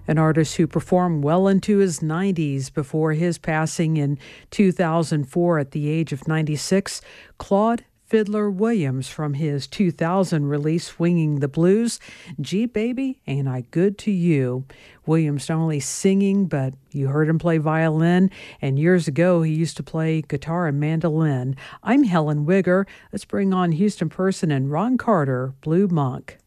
An artist who performed well into his 90s before his passing in 2004 at the age of 96, Claude Fiddler Williams from his 2000 release Swinging the Blues, Gee Baby, Ain't I Good to You. Williams not only singing, but you heard him play violin, and years ago he used to play guitar and mandolin. I'm Helen Wigger. Let's bring on Houston Person and Ron Carter, Blue Monk.